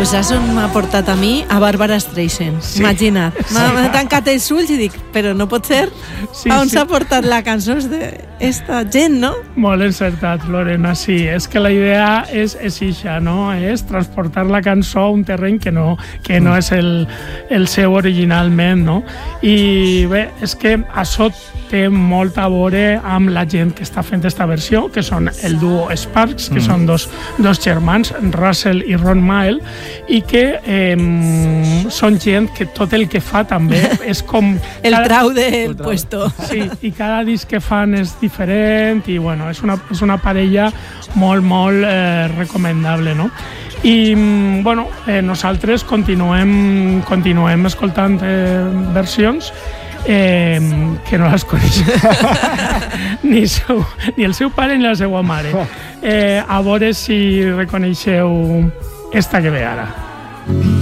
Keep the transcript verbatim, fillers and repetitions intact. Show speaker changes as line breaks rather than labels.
Pues això m'ha portat a mi a Barbara Streisand, sí. Imagina't. M'ha tancat els ulls i dic, però no pot ser? Sí, on s'ha sí. portat la cançó d'esta gent, no?
Molt encertat, Lorena, sí. És que la idea és, és ixa, no? És transportar la cançó a un terreny que no, que no és el, el seu originalment, no? I bé, és que això té molt a veure amb la gent que està fent aquesta versió, que són el duo Sparks, que mm. són dos, dos germans, Russell i Ron Mael, i que eh, són gent que tot el que fa també és com...
el cada... trau del puesto.
Sí, i cada disc que fan és diferent i bueno, és una, és una parella molt, molt eh, recomendable, no? I bueno, eh, nosaltres continuem, continuem escoltant eh, versions Eh, que no les coneix ni, seu, ni el seu pare ni la seva mare. Eh, a veure si reconeixeu esta que ve ara.